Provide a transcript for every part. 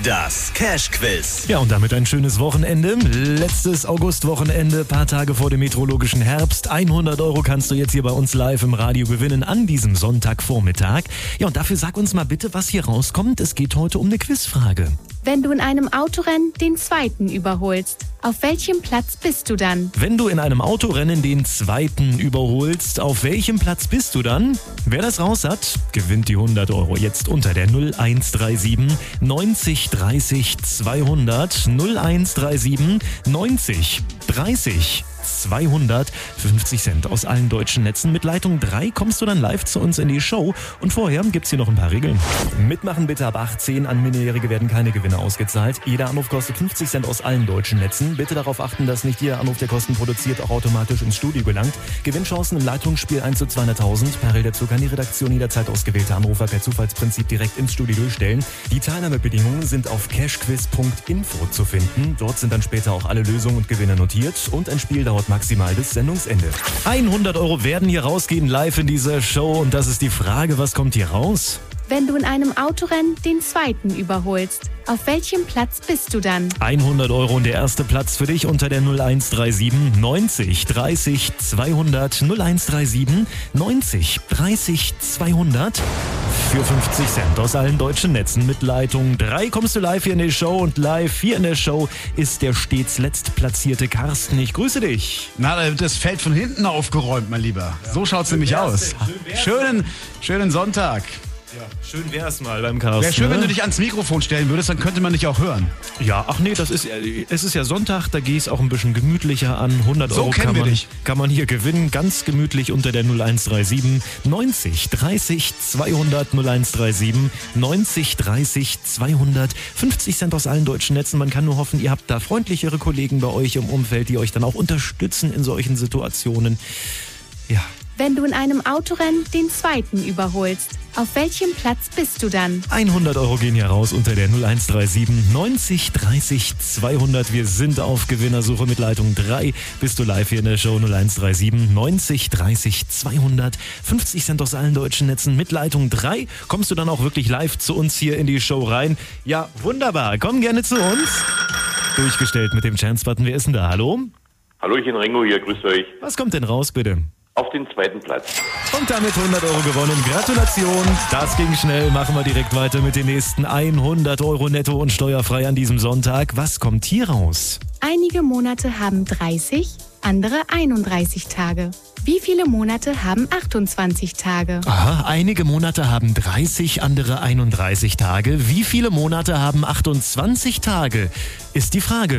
Das Cash-Quiz. Ja, und damit ein schönes Wochenende. Letztes Augustwochenende, paar Tage vor dem meteorologischen Herbst. 100 € kannst du jetzt hier bei uns live im Radio gewinnen an diesem Sonntagvormittag. Ja, und dafür sag uns mal bitte, was hier rauskommt. Es geht heute um eine Quizfrage. Wenn du in einem Autorennen den Zweiten überholst, auf welchem Platz bist du dann? Wenn du in einem Autorennen den Zweiten überholst, auf welchem Platz bist du dann? Wer das raus hat, gewinnt die 100 € jetzt unter der 0137 90 30 200 0137 90 30 200, 50 Cent aus allen deutschen Netzen. Mit Leitung 3 kommst du dann live zu uns in die Show. Und vorher gibt's hier noch ein paar Regeln. Mitmachen bitte ab 18. An Minderjährige werden keine Gewinne ausgezahlt. Jeder Anruf kostet 50 Cent aus allen deutschen Netzen. Bitte darauf achten, dass nicht jeder Anruf, der Kosten produziert, auch automatisch ins Studio gelangt. Gewinnchancen im Leitungsspiel 1 zu 200.000. Parallel dazu kann die Redaktion jederzeit ausgewählte Anrufer per Zufallsprinzip direkt ins Studio durchstellen. Die Teilnahmebedingungen sind auf cashquiz.info zu finden. Dort sind dann später auch alle Lösungen und Gewinne notiert. Und ein Spiel dauert maximal bis Sendungsende. 100 € werden hier rausgehen live in dieser Show. Und das ist die Frage, was kommt hier raus? Wenn du in einem Autorennen den Zweiten überholst, auf welchem Platz bist du dann? 100 € und der erste Platz für dich unter der 0137 90 30 200 0137 90 30 200 für 50 Cent aus allen deutschen Netzen. Mit Leitung 3 kommst du live hier in die Show und live hier in der Show ist der stets letztplatzierte Carsten. Ich grüße dich. Na, da wird das Feld von hinten aufgeräumt, mein Lieber. Ja. So schaut's nämlich aus. Schönen Sonntag. Ja, schön wär's mal beim Carsten. Wäre schön, wenn du dich ans Mikrofon stellen würdest, dann könnte man dich auch hören. Ja, ach nee, es ist ja Sonntag, da gehe ich auch ein bisschen gemütlicher an. 100 so € kann man hier gewinnen, ganz gemütlich unter der 0137 90 30 200 0137 90 30 200. 50 Cent aus allen deutschen Netzen. Man kann nur hoffen, ihr habt da freundlichere Kollegen bei euch im Umfeld, die euch dann auch unterstützen in solchen Situationen. Ja. Wenn du in einem Autorennen den Zweiten überholst, auf welchem Platz bist du dann? 100 € gehen hier raus unter der 0137 90 30 200. Wir sind auf Gewinnersuche mit Leitung 3. Bist du live hier in der Show 0137 90 30 200. 50 Cent aus allen deutschen Netzen. Mit Leitung 3 kommst du dann auch wirklich live zu uns hier in die Show rein. Ja, wunderbar. Komm gerne zu uns. Durchgestellt mit dem Chance-Button. Wer ist denn da? Hallo? Hallo, ich bin Ringo hier. Grüßt euch. Was kommt denn raus, bitte? Auf den zweiten Platz. Und damit 100 € gewonnen. Gratulation. Das ging schnell. Machen wir direkt weiter mit den nächsten 100 € netto und steuerfrei an diesem Sonntag. Was kommt hier raus? Einige Monate haben 30, andere 31 Tage. Wie viele Monate haben 28 Tage? Aha, einige Monate haben 30, andere 31 Tage. Wie viele Monate haben 28 Tage? Ist die Frage.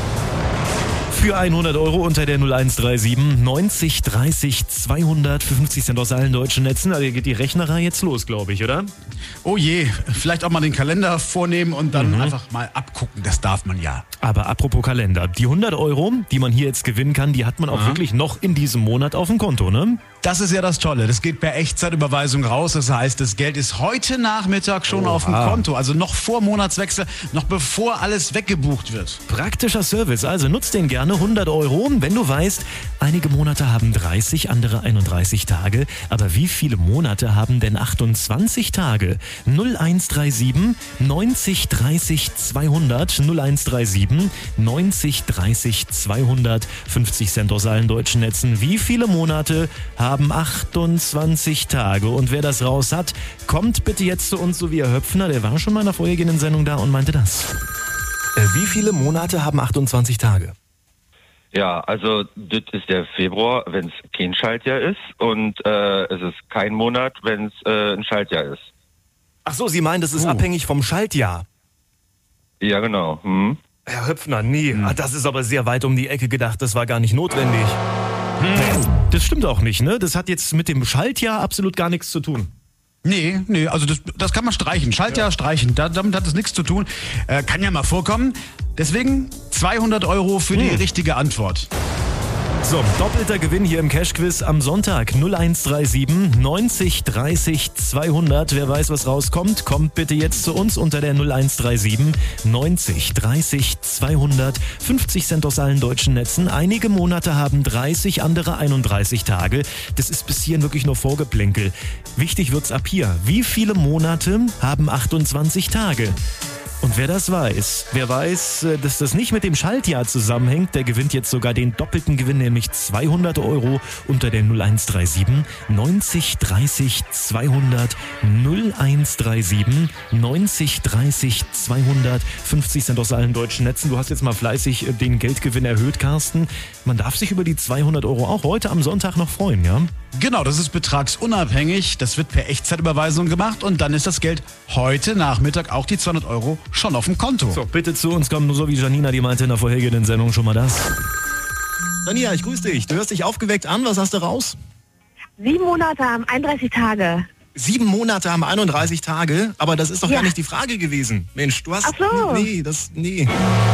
Für 100 € unter der 0137 90 30 200 für 50 Cent aus allen deutschen Netzen. Also hier geht die Rechnerei jetzt los, glaube ich, oder? Oh je, vielleicht auch mal den Kalender vornehmen und dann einfach mal abgucken. Das darf man ja. Aber apropos Kalender, die 100 €, die man hier jetzt gewinnen kann, die hat man auch wirklich noch in diesem Monat auf dem Konto, ne? Das ist ja das Tolle. Das geht per Echtzeitüberweisung raus. Das heißt, das Geld ist heute Nachmittag schon auf dem Konto. Also noch vor Monatswechsel, noch bevor alles weggebucht wird. Praktischer Service. Also nutzt den gerne. 100 €, wenn du weißt, einige Monate haben 30, andere 31 Tage. Aber wie viele Monate haben denn 28 Tage? 0137 90 30 200 0137 90 30 200. 50 Cent aus allen deutschen Netzen. Wie viele Monate haben 28 Tage? Und wer das raus hat, kommt bitte jetzt zu uns, so wie Herr Höpfner. Der war schon mal in der vorhergehenden Sendung da und meinte das. Wie viele Monate haben 28 Tage? Ja, also das ist der Februar, wenn es kein Schaltjahr ist, und es ist kein Monat, wenn es ein Schaltjahr ist. Ach so, Sie meinen, das ist abhängig vom Schaltjahr? Ja, genau. Herr Höpfner, nee, das ist aber sehr weit um die Ecke gedacht, das war gar nicht notwendig. Das stimmt auch nicht, ne? Das hat jetzt mit dem Schaltjahr absolut gar nichts zu tun. Nee, also das kann man streichen. Schaltjahr streichen, damit hat es nichts zu tun. Kann ja mal vorkommen. Deswegen 200 € für die richtige Antwort. So, doppelter Gewinn hier im Cash-Quiz am Sonntag. 0137 90 30 200. Wer weiß, was rauskommt, kommt bitte jetzt zu uns unter der 0137 90 30 200. 50 Cent aus allen deutschen Netzen. Einige Monate haben 30, andere 31 Tage. Das ist bis hierhin wirklich nur Vorgeplänkel. Wichtig wird's ab hier. Wie viele Monate haben 28 Tage? Und wer das weiß, dass das nicht mit dem Schaltjahr zusammenhängt, der gewinnt jetzt sogar den doppelten Gewinn, nämlich 200 Euro unter der 0137 90 30 200 0137 90 30 200 50 Cent aus allen deutschen Netzen. Du hast jetzt mal fleißig den Geldgewinn erhöht, Carsten. Man darf sich über die 200 Euro auch heute am Sonntag noch freuen, ja? Genau, das ist betragsunabhängig. Das wird per Echtzeitüberweisung gemacht und dann ist das Geld heute Nachmittag, auch die 200 Euro, schon auf dem Konto. So, bitte zu uns kommen, so wie Janina, die meinte in der vorhergehenden Sendung schon mal das. Janina, ich grüße dich. Du hörst dich aufgeweckt an. Was hast du raus? 7 Monate haben 31 Tage. 7 Monate haben 31 Tage, aber das ist doch Ja. gar nicht die Frage gewesen. Mensch, du hast... Ach so. Nee.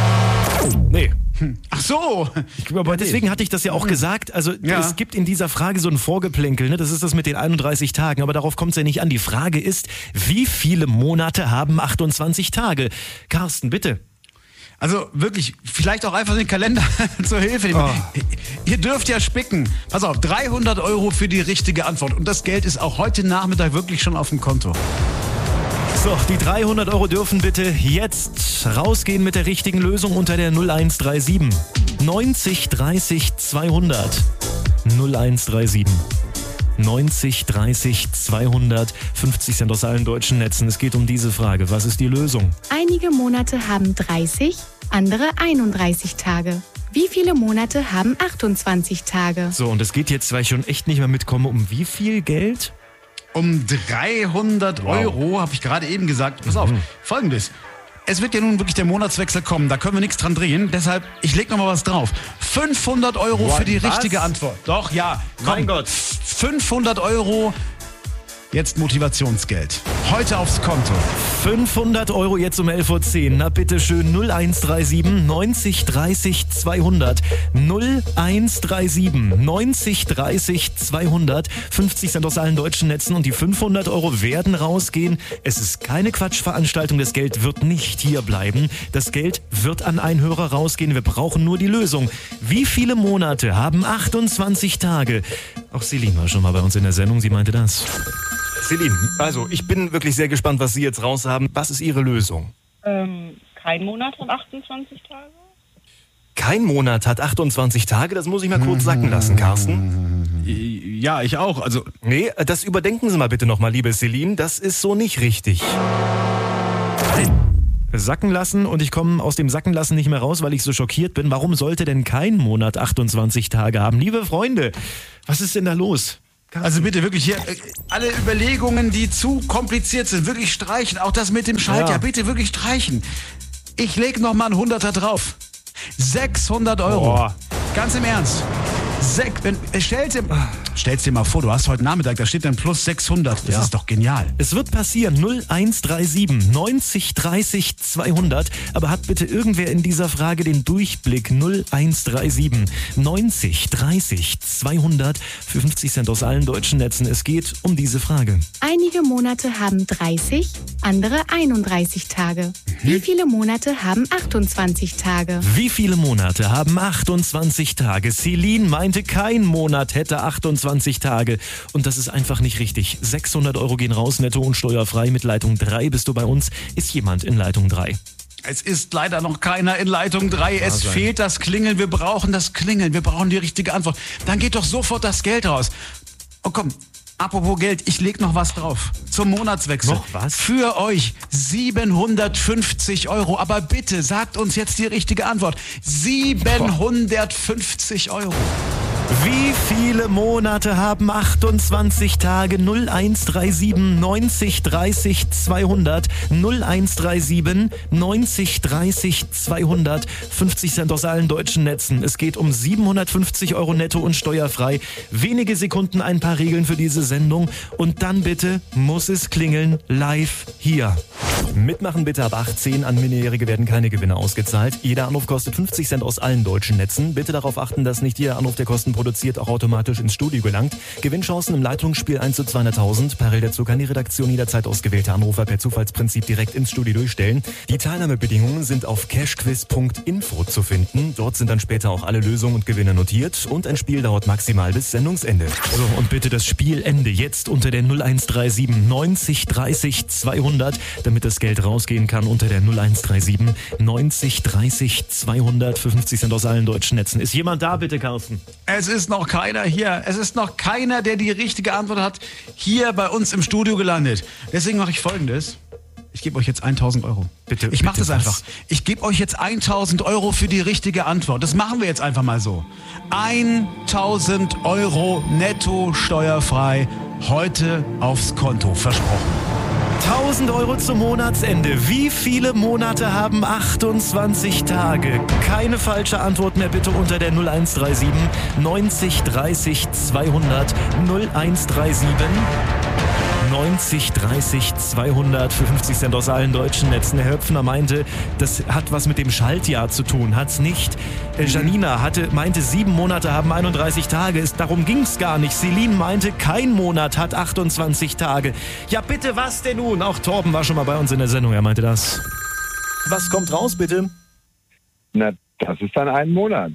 Ach so. Aber deswegen hatte ich das ja auch gesagt. Also Ja. es gibt in dieser Frage so ein Vorgeplänkel, ne? Das ist das mit den 31 Tagen, aber darauf kommt es ja nicht an. Die Frage ist, wie viele Monate haben 28 Tage? Carsten, bitte. Also wirklich, vielleicht auch einfach den Kalender zur Hilfe nehmen. Ihr dürft ja spicken. Pass auf, 300 Euro für die richtige Antwort. Und das Geld ist auch heute Nachmittag wirklich schon auf dem Konto. So, die 300 Euro dürfen bitte jetzt rausgehen mit der richtigen Lösung unter der 0137 90 30 200 0137 90 30 200 50 Cent aus allen deutschen Netzen. Es geht um diese Frage. Was ist die Lösung? Einige Monate haben 30, andere 31 Tage. Wie viele Monate haben 28 Tage? So, und es geht jetzt, weil ich schon echt nicht mehr mitkomme, um wie viel Geld? Um 300 Euro, habe ich gerade eben gesagt. Pass auf, Folgendes. Es wird ja nun wirklich der Monatswechsel kommen, da können wir nichts dran drehen. Deshalb, ich leg noch mal was drauf. 500 Euro für die richtige Antwort. Doch, ja. Komm, Mein Gott. 500 Euro, jetzt Motivationsgeld. Heute aufs Konto. 500 Euro jetzt um 11.10 Uhr. Na bitte schön, 0137 90 30 200 0137 90 30 200 50 Cent aus allen deutschen Netzen und die 500 Euro werden rausgehen. Es ist keine Quatschveranstaltung, das Geld wird nicht hier bleiben. Das Geld wird an einen Hörer rausgehen. Wir brauchen nur die Lösung. Wie viele Monate haben 28 Tage? Auch Celine war schon mal bei uns in der Sendung, sie meinte das. Celine, also ich bin wirklich sehr gespannt, was Sie jetzt raus haben. Was ist Ihre Lösung? Kein Monat hat 28 Tage. Kein Monat hat 28 Tage, das muss ich mal kurz sacken lassen, Carsten. Ja, ich auch. Also, Nee, das überdenken Sie mal bitte nochmal, liebe Celine. Das ist so nicht richtig. Sacken lassen und ich komme aus dem Sacken lassen nicht mehr raus, weil ich so schockiert bin. Warum sollte denn kein Monat 28 Tage haben? Liebe Freunde, was ist denn da los? also bitte wirklich hier, alle Überlegungen, die zu kompliziert sind, wirklich streichen. Auch das mit dem Schaltjahr, Ja. bitte wirklich streichen. Ich leg noch mal einen 100er drauf. 600 Euro. Boah. Ganz im Ernst. Stell's dir mal vor, du hast heute Nachmittag, da steht dann plus 600. Das ist doch genial. Es wird passieren, 0137 90 30 200, aber hat bitte irgendwer in dieser Frage den Durchblick 0137 90 30 200 für 50 Cent aus allen deutschen Netzen. Es geht um diese Frage. Einige Monate haben 30, andere 31 Tage. Wie viele Monate haben 28 Tage? Wie viele Monate haben 28 Tage? Celine meinte, kein Monat hätte 28 Tage. Und das ist einfach nicht richtig. 600 Euro gehen raus, netto und steuerfrei. Mit Leitung 3 bist du bei uns. Ist jemand in Leitung 3? Es ist leider noch keiner in Leitung 3. Es fehlt das Klingeln. Wir brauchen das Klingeln. Wir brauchen die richtige Antwort. Dann geht doch sofort das Geld raus. Oh komm, apropos Geld, ich leg noch was drauf. Zum Monatswechsel. Noch was? Für euch 750 Euro. Aber bitte sagt uns jetzt die richtige Antwort. 750 Euro. Wie viele Monate haben 28 Tage? 0137 90 30 200 0137 90 30 200 50 Cent aus allen deutschen Netzen. Es geht um 750 Euro netto und steuerfrei. Wenige Sekunden, ein paar Regeln für diese Sendung und dann bitte muss es klingeln live hier. Mitmachen bitte ab 18. An Minderjährige werden keine Gewinne ausgezahlt. Jeder Anruf kostet 50 Cent aus allen deutschen Netzen. Bitte darauf achten, dass nicht jeder Anruf der Kostenpunkt produziert, auch automatisch ins Studio gelangt. Gewinnchancen im Leitungsspiel 1 zu 200.000. Parallel dazu kann die Redaktion jederzeit ausgewählte Anrufer per Zufallsprinzip direkt ins Studio durchstellen. Die Teilnahmebedingungen sind auf cashquiz.info zu finden. Dort sind dann später auch alle Lösungen und Gewinne notiert und ein Spiel dauert maximal bis Sendungsende. So, und bitte das Spielende jetzt unter der 0137 90 30 200, damit das Geld rausgehen kann unter der 0137 90 30 200 für 50 Cent aus allen deutschen Netzen. Ist jemand da, bitte, Carsten? Es ist noch keiner hier. Es ist noch keiner, der die richtige Antwort hat, hier bei uns im Studio gelandet. Deswegen mache ich Folgendes. Ich gebe euch jetzt 1.000 Euro. Bitte, ich mache das was? einfach. Ich gebe euch jetzt 1.000 Euro für die richtige Antwort. Das machen wir jetzt einfach mal so. 1.000 Euro netto steuerfrei heute aufs Konto. Versprochen. 1.000 Euro zum Monatsende. Wie viele Monate haben 28 Tage? Keine falsche Antwort mehr bitte unter der 0137 90 30 200 0137 90 30 200 für 50 Cent aus allen deutschen Netzen. Herr Höpfner meinte, das hat was mit dem Schaltjahr zu tun. Hat's nicht. Janina meinte, 7 Monate haben 31 Tage. Darum ging's gar nicht. Celine meinte, kein Monat hat 28 Tage. Ja bitte, was denn nun? Auch Torben war schon mal bei uns in der Sendung. Er meinte das. Was kommt raus, bitte? Na, das ist dann ein Monat.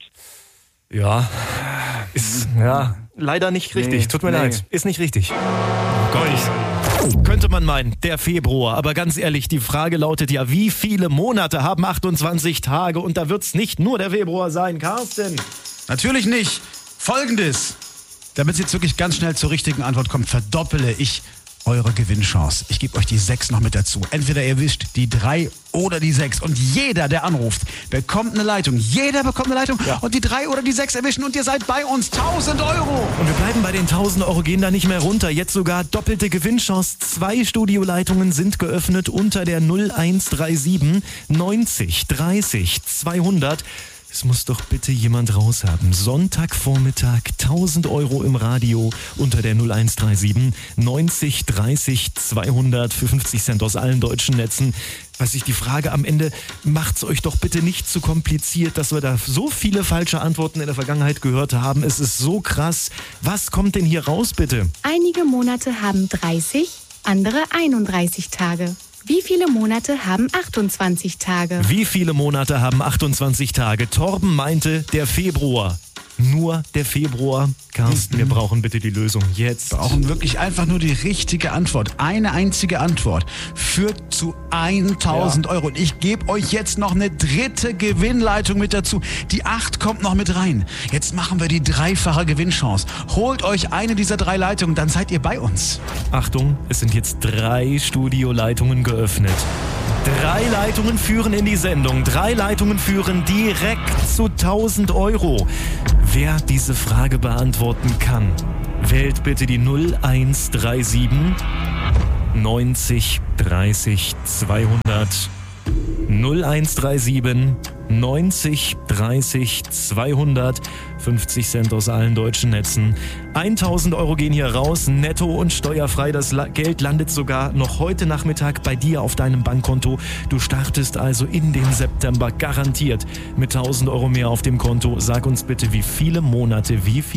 Ja, ist leider nicht richtig. Tut mir leid. Ist nicht richtig. Oh Gott. Könnte man meinen, der Februar. Aber ganz ehrlich, die Frage lautet ja, wie viele Monate haben 28 Tage? Und da wird's nicht nur der Februar sein, Carsten. Natürlich nicht. Folgendes. Damit es jetzt wirklich ganz schnell zur richtigen Antwort kommt, verdoppele ich eure Gewinnchance. Ich gebe euch die 6 noch mit dazu. Entweder ihr wischt die 3 oder die 6. Und jeder, der anruft, bekommt eine Leitung. Jeder bekommt eine Leitung. Ja. Und die 3 oder die 6 erwischen und ihr seid bei uns. 1.000 Euro. Und wir bleiben bei den 1.000 Euro, gehen da nicht mehr runter. Jetzt sogar doppelte Gewinnchance. 2 Studioleitungen sind geöffnet unter der 0137 90 30 200. Es muss doch bitte jemand raushaben. Sonntagvormittag 1.000 Euro im Radio unter der 0137 90 30 200 für 50 Cent aus allen deutschen Netzen. Was ich die Frage am Ende, macht's euch doch bitte nicht zu kompliziert, dass wir da so viele falsche Antworten in der Vergangenheit gehört haben. Es ist so krass. Was kommt denn hier raus, bitte? Einige Monate haben 30, andere 31 Tage. Wie viele Monate haben 28 Tage? Wie viele Monate haben 28 Tage? Torben meinte, der Februar. Nur der Februar. Carsten, wir brauchen bitte die Lösung jetzt. Wir brauchen wirklich einfach nur die richtige Antwort. Eine einzige Antwort führt zu 1.000 Euro. Und ich gebe euch jetzt noch eine 3. Gewinnleitung mit dazu. Die 8 kommt noch mit rein. Jetzt machen wir die 3-fache Gewinnchance. Holt euch eine dieser 3 Leitungen, dann seid ihr bei uns. Achtung, es sind jetzt 3 Studioleitungen geöffnet. 3 Leitungen führen in die Sendung. 3 Leitungen führen direkt zu 1.000 Euro. Wer diese Frage beantworten kann, wählt bitte die 0137 90 30 200 0137 90 30 200 50 Cent aus allen deutschen Netzen. 1.000 Euro gehen hier raus, netto und steuerfrei. Das Geld landet sogar noch heute Nachmittag bei dir auf deinem Bankkonto. Du startest also in den September garantiert mit 1.000 Euro mehr auf dem Konto. Sag uns bitte, wie viele Monate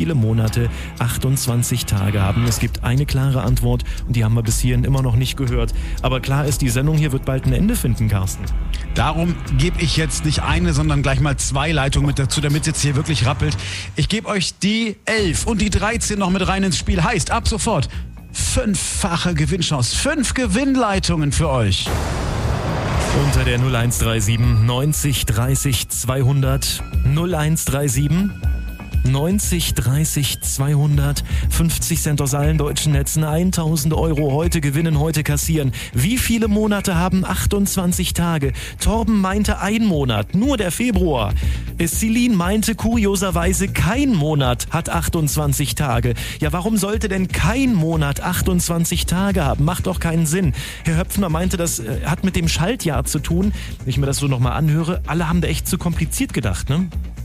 28 Tage haben. Es gibt eine klare Antwort und die haben wir bis hierhin immer noch nicht gehört. Aber klar ist, die Sendung hier wird bald ein Ende finden, Carsten. Darum gebe ich jetzt nicht eine, sondern gleich mal 2 Leitungen mit dazu, damit es jetzt hier wirklich rappelt. Ich gebe euch die 11 und die 13 noch mit rein ins Spiel. Heißt, ab sofort 5-fache Gewinnchance. 5 Gewinnleitungen für euch. Unter der 0137 90 30 200 0137 90 30 200 50 Cent aus allen deutschen Netzen. 1.000 Euro heute gewinnen, heute kassieren. Wie viele Monate haben 28 Tage? Torben meinte 1 Monat, nur der Februar. Celine meinte kurioserweise, kein Monat hat 28 Tage. Ja, warum sollte denn kein Monat 28 Tage haben? Macht doch keinen Sinn. Herr Höpfner meinte, das hat mit dem Schaltjahr zu tun. Wenn ich mir das so nochmal anhöre, alle haben da echt zu kompliziert gedacht, ne?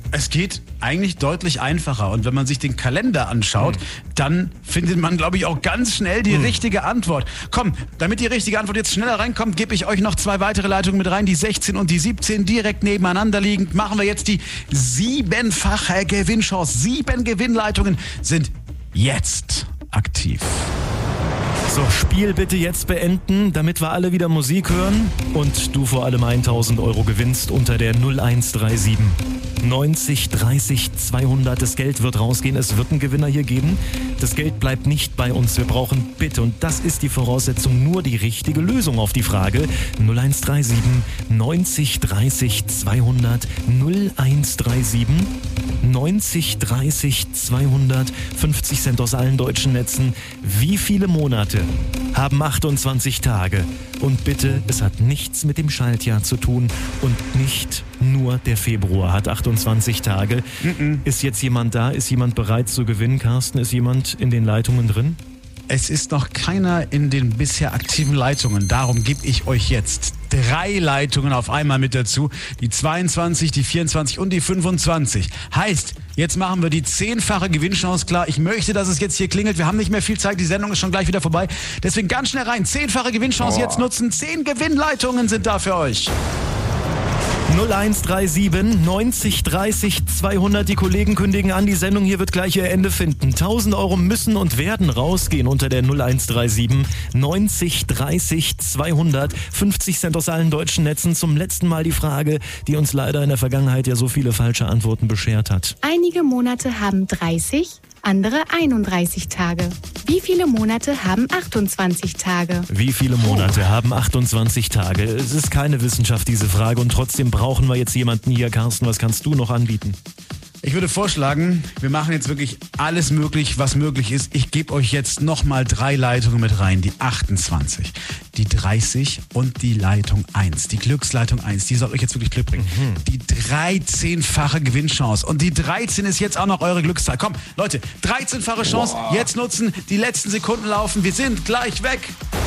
Es geht eigentlich deutlich einfacher. Und wenn man sich den Kalender anschaut, dann findet man, glaube ich, auch ganz schnell die richtige Antwort. Komm, damit die richtige Antwort jetzt schneller reinkommt, gebe ich euch noch 2 weitere Leitungen mit rein. Die 16 und die 17 direkt nebeneinander liegend. Machen wir jetzt die 7-fache Gewinnchance. 7 Gewinnleitungen sind jetzt aktiv. So, Spiel bitte jetzt beenden, damit wir alle wieder Musik hören und du vor allem 1.000 Euro gewinnst unter der 0137 90 30 200. Das Geld wird rausgehen, es wird einen Gewinner hier geben. Das Geld bleibt nicht bei uns. Wir brauchen bitte, und das ist die Voraussetzung, nur die richtige Lösung auf die Frage 0137 90 30 200 0137 90 30 200, 50 Cent aus allen deutschen Netzen. Wie viele Monate haben 28 Tage? Und bitte, es hat nichts mit dem Schaltjahr zu tun und nicht nur der Februar hat 28 Tage. Ist jetzt jemand da? Ist jemand bereit zu gewinnen, Carsten? Ist jemand in den Leitungen drin? Es ist noch keiner in den bisher aktiven Leitungen. Darum gebe ich euch jetzt 3 Leitungen auf einmal mit dazu. Die 22, die 24 und die 25. Heißt, jetzt machen wir die 10-fache Gewinnchance klar. Ich möchte, dass es jetzt hier klingelt. Wir haben nicht mehr viel Zeit. Die Sendung ist schon gleich wieder vorbei. Deswegen ganz schnell rein. 10-fache Gewinnchance jetzt nutzen. 10 Gewinnleitungen sind da für euch. 0137 90 30 200. Die Kollegen kündigen an, die Sendung hier wird gleich ihr Ende finden. 1.000 Euro müssen und werden rausgehen unter der 0137 90 30 200. 50 Cent aus allen deutschen Netzen. Zum letzten Mal die Frage, die uns leider in der Vergangenheit ja so viele falsche Antworten beschert hat. Einige Monate haben 30, andere 31 Tage. Wie viele Monate haben 28 Tage? Wie viele Monate haben 28 Tage? Es ist keine Wissenschaft, diese Frage, und trotzdem brauchen wir jetzt jemanden hier. Carsten, was kannst du noch anbieten? Ich würde vorschlagen, wir machen jetzt wirklich alles möglich, was möglich ist. Ich gebe euch jetzt nochmal 3 Leitungen mit rein. Die 28, die 30 und die Leitung 1. Die Glücksleitung 1, die soll euch jetzt wirklich Glück bringen. Die 13-fache Gewinnchance. Und die 13 ist jetzt auch noch eure Glückszahl. Komm, Leute, 13-fache Chance, jetzt nutzen. Die letzten Sekunden laufen. Wir sind gleich weg.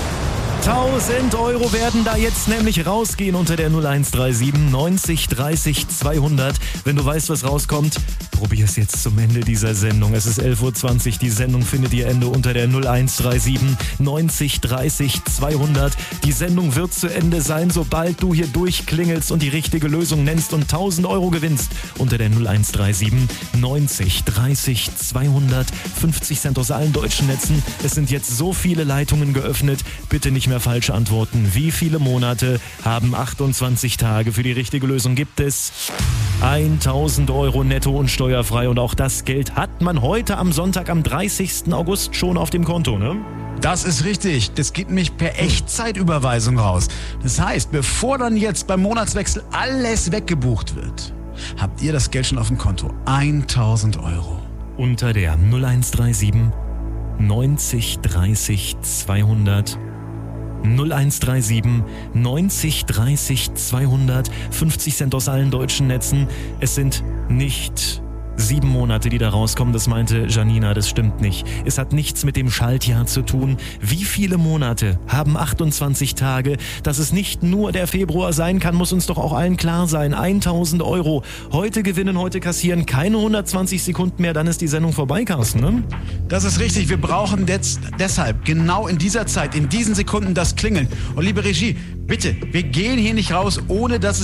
1.000 Euro werden da jetzt nämlich rausgehen unter der 0137 90 30 200. Wenn du weißt, was rauskommt, probier es jetzt zum Ende dieser Sendung. Es ist 11.20 Uhr. Die Sendung findet ihr Ende unter der 0137 90 30 200. Die Sendung wird zu Ende sein, sobald du hier durchklingelst und die richtige Lösung nennst und 1.000 Euro gewinnst unter der 0137 90 30 200. 50 Cent aus allen deutschen Netzen. Es sind jetzt so viele Leitungen geöffnet. Bitte nicht mehr falsche Antworten. Wie viele Monate haben 28 Tage? Für die richtige Lösung gibt es 1.000 Euro netto und steuerfrei. Und auch das Geld hat man heute am Sonntag, am 30. August schon auf dem Konto, ne? Das ist richtig. Das geht nämlich per Echtzeitüberweisung raus. Das heißt, bevor dann jetzt beim Monatswechsel alles weggebucht wird, habt ihr das Geld schon auf dem Konto. 1.000 Euro. Unter der 0137 90 30 200. 0137 90 30 200. 50 Cent aus allen deutschen Netzen. Es sind nicht 7 Monate, die da rauskommen, das meinte Janina, das stimmt nicht. Es hat nichts mit dem Schaltjahr zu tun. Wie viele Monate haben 28 Tage? Dass es nicht nur der Februar sein kann, muss uns doch auch allen klar sein. 1.000 Euro. Heute gewinnen, heute kassieren. Keine 120 Sekunden mehr, dann ist die Sendung vorbei, Carsten, ne? Das ist richtig. Wir brauchen jetzt deshalb genau in dieser Zeit, in diesen Sekunden das Klingeln. Und liebe Regie, bitte, wir gehen hier nicht raus, ohne dass es